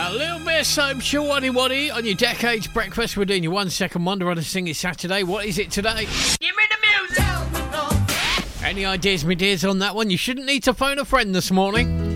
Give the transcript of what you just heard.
A little bit of Social Waddy Waddy on your Decades Breakfast. We're doing your 1 second wonder on a Sing It Saturday. What is it today? Give me the music. Any ideas, my dears, on that one? You shouldn't need to phone a friend this morning.